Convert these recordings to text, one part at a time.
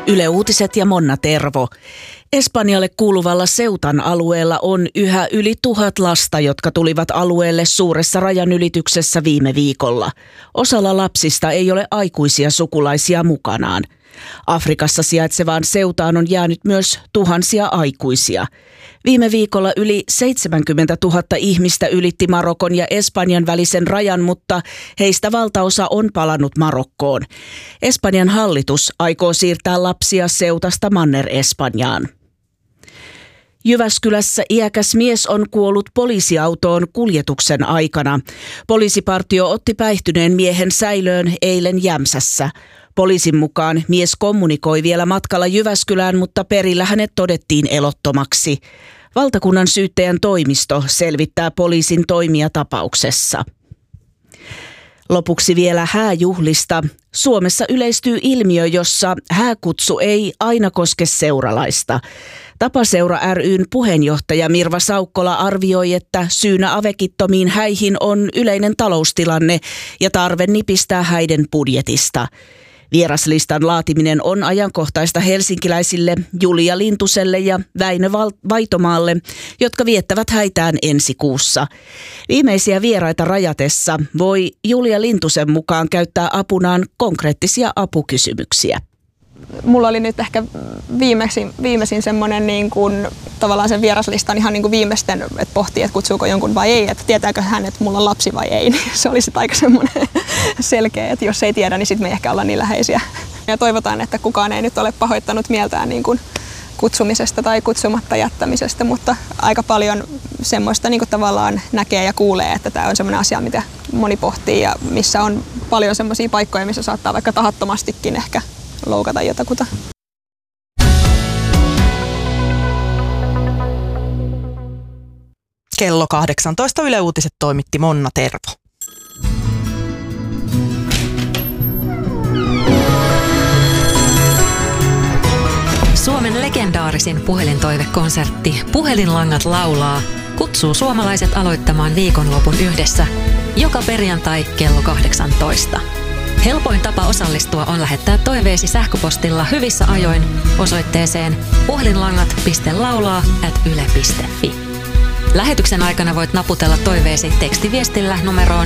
Yle Uutiset ja Monna Tervo. Espanjalle kuuluvalla Ceutan alueella on yhä yli 1000 lasta, jotka tulivat alueelle suuressa rajanylityksessä viime viikolla. Osalla lapsista ei ole aikuisia sukulaisia mukanaan. Afrikassa sijaitsevaan Ceutaan on jäänyt myös tuhansia aikuisia. Viime viikolla yli 70 000 ihmistä ylitti Marokon ja Espanjan välisen rajan, mutta heistä valtaosa on palannut Marokkoon. Espanjan hallitus aikoo siirtää lapsia Ceutasta Manner-Espanjaan. Jyväskylässä iäkäs mies on kuollut poliisiautoon kuljetuksen aikana. Poliisipartio otti päihtyneen miehen säilöön eilen Jämsässä. Poliisin mukaan mies kommunikoi vielä matkalla Jyväskylään, mutta perillä hänet todettiin elottomaksi. Valtakunnan syyttäjän toimisto selvittää poliisin toimia tapauksessa. Lopuksi vielä hääjuhlista. Suomessa yleistyy ilmiö, jossa hääkutsu ei aina koske seuralaista. Tapaseura ry:n puheenjohtaja Mirva Saukkola arvioi, että syynä avekittomiin häihin on yleinen taloustilanne ja tarve nipistää häiden budjetista. Vieraslistan laatiminen on ajankohtaista helsinkiläisille Julia Lintuselle ja Väinö Vaitomaalle, jotka viettävät häitään ensi kuussa. Viimeisiä vieraita rajatessa voi Julia Lintusen mukaan käyttää apunaan konkreettisia apukysymyksiä. Mulla oli nyt ehkä viimeisin semmoinen niin kuin, tavallaan sen vieraslistan ihan niin kuin viimeisten, että pohtii, että kutsuuko jonkun vai ei, että tietääkö hän, että mulla on lapsi vai ei. Niin se oli sitten aika semmoinen selkeä, että jos ei tiedä, niin sitten me ei ehkä olla niin läheisiä. Ja toivotaan, että kukaan ei nyt ole pahoittanut mieltään niin kuin kutsumisesta tai kutsumatta jättämisestä, mutta aika paljon semmoista niin kuin tavallaan näkee ja kuulee, että tämä on semmoinen asia, mitä moni pohtii ja missä on paljon semmoisia paikkoja, missä saattaa vaikka tahattomastikin ehkä loukata jotakuta. Kello 18 Yle Uutiset toimitti Monna Tervo. Suomen legendaarisin puhelintoivekonsertti Puhelinlangat laulaa kutsuu suomalaiset aloittamaan viikonlopun yhdessä joka perjantai kello 18. Helpoin tapa osallistua on lähettää toiveesi sähköpostilla hyvissä ajoin osoitteeseen puhelinlangat.laulaa@yle.fi. Lähetyksen aikana voit naputella toiveesi tekstiviestillä numeroon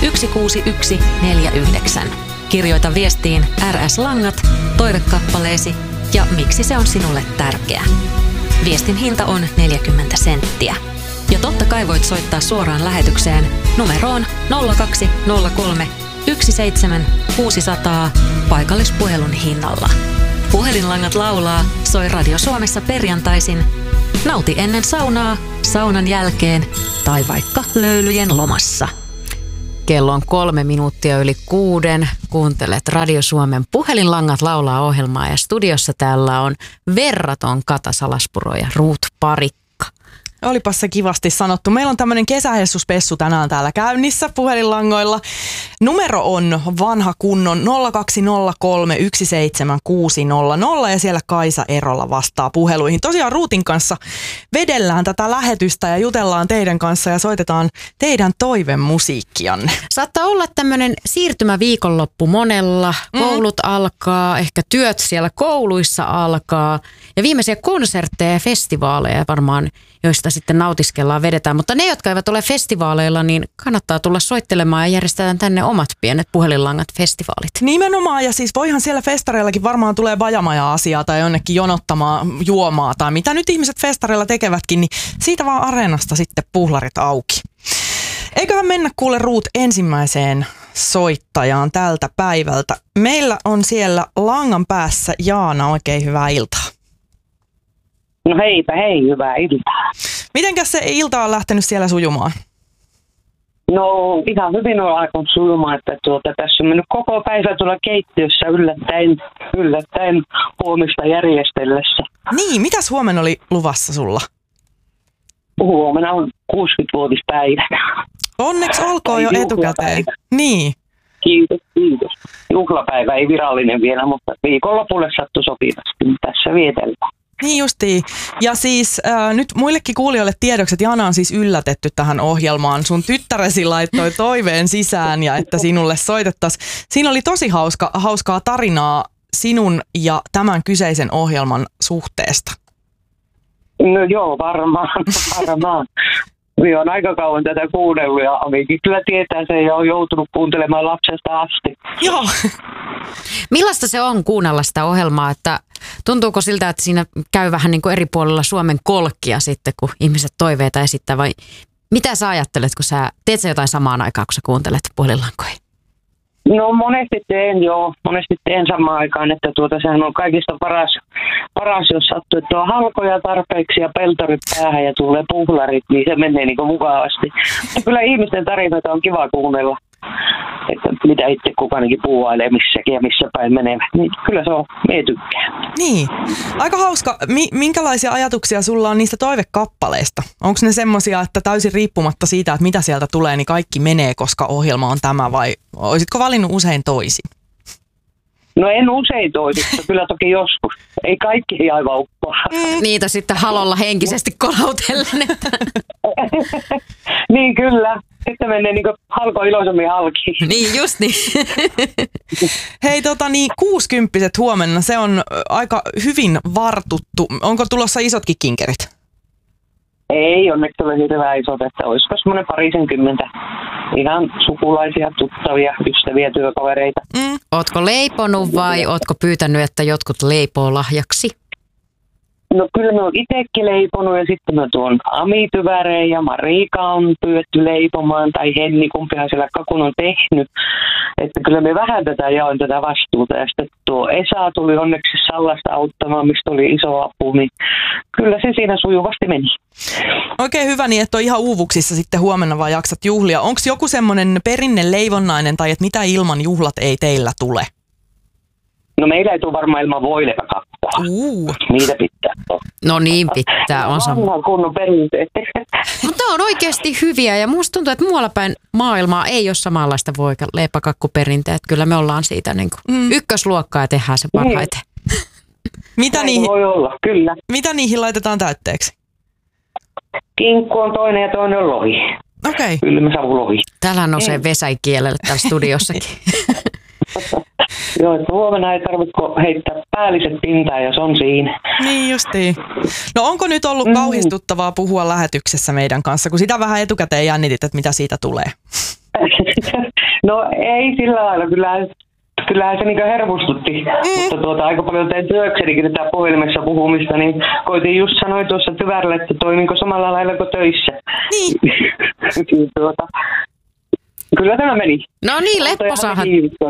16149. Kirjoita viestiin RS Langat, toivekappaleesi ja miksi se on sinulle tärkeä. Viestin hinta on 40 senttiä. Ja totta kai voit soittaa suoraan lähetykseen numeroon 0203 17600 paikallispuhelun hinnalla. Puhelinlangat laulaa soi Radio Suomessa perjantaisin. Nauti ennen saunaa, saunan jälkeen tai vaikka löylyjen lomassa. Kello on 6:03. Kuuntelet Radio Suomen Puhelinlangat laulaa -ohjelmaa ja studiossa täällä on verraton Kata Salaspuro ja Ruut Parikka. Olipas se kivasti sanottu. Meillä on tämmöinen kesähessuspessu tänään täällä käynnissä puhelinlangoilla. Numero on vanha kunnon 0203 17600 ja siellä Kaisa Erola vastaa puheluihin. Tosiaan Ruutin kanssa vedellään tätä lähetystä ja jutellaan teidän kanssa ja soitetaan teidän toivemusiikkianne. Saattaa olla tämmöinen siirtymäviikonloppu monella. Koulut alkaa, ehkä työt siellä kouluissa alkaa ja viimeisiä konsertteja ja festivaaleja varmaan, joista sitten nautiskellaan, vedetään. Mutta ne, jotka eivät ole festivaaleilla, niin kannattaa tulla soittelemaan ja järjestetään tänne omat pienet puhelinlangat-festivaalit. Nimenomaan, ja siis voihan siellä festareillakin varmaan tulee bajamaja-asiaa tai jonnekin jonottamaan juomaa tai mitä nyt ihmiset festareilla tekevätkin, niin siitä vaan areenasta sitten puhlarit auki. Eiköhän mennä kuule Ruut ensimmäiseen soittajaan tältä päivältä. Meillä on siellä langan päässä Jaana, oikein hyvää iltaa. No heipä hei, hyvää iltaa. Mitenkäs se ilta on lähtenyt siellä sujumaan? No ihan hyvin on alkanut sujumaan, että tässä on mennyt koko päivä tuolla keittiössä yllättäen huomista järjestellessä. Niin, mitäs huomenna oli luvassa sulla? Huomenna on 60-vuotispäivä. Onneksi olkoon jo etukäteen. Niin. Kiitos. Juhlapäivä ei virallinen vielä, mutta viikonlopulle sattui sopivasti. Tässä vietellään. Niin justiin. Ja siis nyt muillekin kuulijoille tiedoksi, että Jana on siis yllätetty tähän ohjelmaan. Sun tyttäresi laittoi toiveen sisään ja että sinulle soitettaisiin. Siinä oli tosi hauskaa tarinaa sinun ja tämän kyseisen ohjelman suhteesta? No joo, varmaan. Minä olen aika kauan tätä kuunnellut ja Amikki kyllä tietää sen ja on joutunut kuuntelemaan lapsesta asti. Joo. Millaista se on kuunnella sitä ohjelmaa, että tuntuuko siltä, että siinä käy vähän niin kuin eri puolilla Suomen kolkkia sitten, kun ihmiset toiveita esittää, vai mitä sä ajattelet, kun sä teet sä jotain samaan aikaan, kun sä kuuntelet puhelinlankoja? No monesti teen samaan aikaan, että sehän on kaikista paras jos sattuu, että on halkoja tarpeeksi ja peltorit päähän ja tulee puhlarit, niin se menee niin kuin mukavasti. Ja kyllä ihmisten tarinoita on kiva kuunnella, että mitä itse kukaankin puuailee missäkin ja missä päin menee. Niin kyllä se on, mie tykkään. Niin, aika hauska. Minkälaisia ajatuksia sulla on niistä toivekappaleista? Onko ne semmoisia, että täysin riippumatta siitä, että mitä sieltä tulee, niin kaikki menee, koska ohjelma on tämä, vai olisitko valinnut usein toisin? No en usein toisin, mutta kyllä toki joskus. Ei kaikki aivan uppoa. Niitä sitten halolla henkisesti kolautellen. Niin kyllä. Sitten menee niin halko iloisemmin halkiin. Niin just niin. Hei 60-vuotiaat huomenna, se on aika hyvin vartuttu. Onko tulossa isotkin kinkerit? Ei, onneksi ole hirveän isot, että olisiko semmoinen 20 ihan sukulaisia, tuttavia, ystäviä, työkavereita. Ootko leiponut vai ootko pyytänyt, että jotkut leipoo lahjaksi? No kyllä me on itsekin leiponut ja sitten mä tuon Ami-tyväreen ja Marika on pyydetty leipomaan tai Henni, kumpihan siellä kakun on tehnyt. Että kyllä me vähän jaoin tätä vastuuta ja sitten tuo Esa tuli onneksi Sallasta auttamaan, mistä oli iso apu, niin kyllä se siinä sujuvasti meni. Oikein hyvä niin, että on ihan uuvuksissa sitten huomenna vaan jaksat juhlia. Onko joku semmoinen perinne leivonnainen tai että mitä ilman juhlat ei teillä tule? No meillä ei tule varmaan ilman voilepäkakkua. Niitä pitää. No niin pitää. On vanhan kunnon perinteet. Mutta on oikeasti hyviä ja musta tuntuu, että muualla päin maailmaa ei ole samanlaista voilepäkakkuperinteet. Kyllä me ollaan siitä niin kuin ykkösluokkaa ja tehdään se parhaiten. Voi olla, kyllä. Mitä niihin laitetaan täytteeksi? Kinkku on toinen ja toinen on lohi. Okei. Kylmä savulohi. Täällä nousee vesäikielelle täällä studiossakin. Joo, että huomenna ei tarvitse heittää päälliset pintaan, jos on siinä. Niin justiin. No onko nyt ollut kauhistuttavaa puhua lähetyksessä meidän kanssa, kun sitä vähän etukäteen jännitit, että mitä siitä tulee? No ei sillä lailla, kyllähän se niinku hermostutti, mutta aika paljon tein työksenikin tätä puhelimessa puhumista, niin koitin just sanoa tuossa tyvärille, että toiminko samalla lailla kuin töissä. Niin. Kyllä tämä meni. No niin, lepposahan.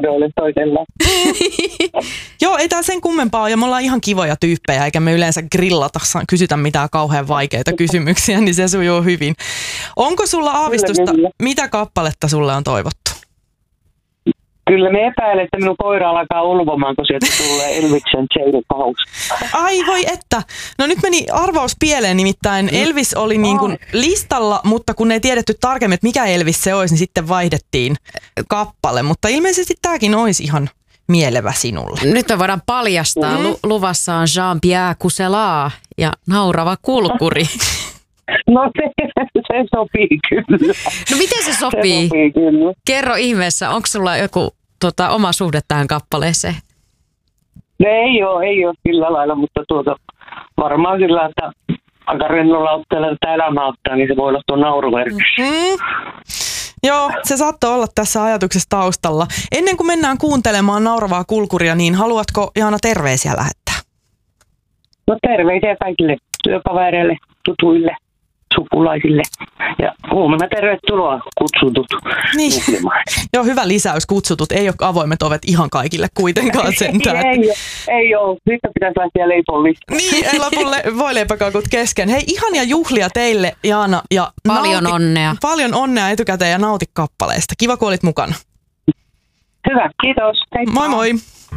Joo, ei tää sen kummempaa ja me ollaan ihan kivoja tyyppejä, eikä me yleensä grillata, kysytä mitään kauhean vaikeita kysymyksiä, niin se sujuu hyvin. Onko sulla aavistusta, mitä kappaletta sulle on toivottu? Kyllä me epäilen, että minun koira alkaa ulvomaan, kun sieltä tulee Elviksen J-paus. Ai voi että. No nyt meni arvaus pieleen, nimittäin Elvis oli niin kuin listalla, mutta kun ei tiedetty tarkemmin, että mikä Elvis se olisi, niin sitten vaihdettiin kappale. Mutta ilmeisesti tämäkin olisi ihan mielevä sinulle. Nyt me voidaan paljastaa. Luvassa on Jean-Pierre Couselaa ja Naurava kulkuri. No se sopii kyllä. No miten se sopii? Se sopii kyllä. Kerro ihmeessä, onko sulla joku oma suhde tähän kappaleeseen? No ei ole sillä lailla, mutta varmaan sillä, että aika rennolla otteella tätä elämää ottaa, niin se voi olla tuo nauruverkki. Joo, se saattoi olla tässä ajatuksessa taustalla. Ennen kuin mennään kuuntelemaan Nauravaa kulkuria, niin haluatko Jaana terveisiä lähettää? No terveisiä kaikille työkavereille, tutuille, sukulaisille ja huomenna tervetuloa kutsutut. Niin. Joo, hyvä lisäys, kutsutut. Ei ole avoimet ovet ihan kaikille kuitenkaan sentään. ei ole. Sitten pitäisi lähteä leipoon listaa. Niin, ei lopulle voileipäkakut kesken. Hei, ihania juhlia teille, Jaana. Ja paljon onnea. Paljon onnea etukäteen ja nauti kappaleesta. Kiva, kun olit mukana. Hyvä, kiitos. Heippa. Moi moi.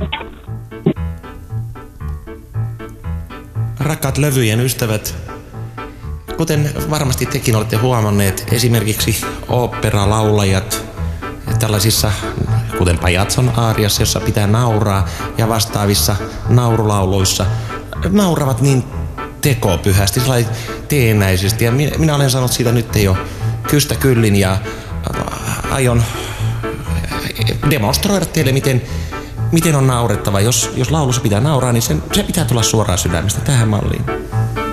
Rakkaat levyjen ystävät, kuten varmasti tekin olette huomanneet, esimerkiksi oopperalaulajat tällaisissa, kuten Pajatson aariassa, jossa pitää nauraa, ja vastaavissa naurulauluissa nauravat niin tekopyhästi, sellainen teennäisesti. Ja minä olen sanonut siitä nyt jo kystä kyllin ja aion demonstroida teille, miten on naurettava. Jos laulussa pitää nauraa, niin se pitää tulla suoraan sydämestä tähän malliin.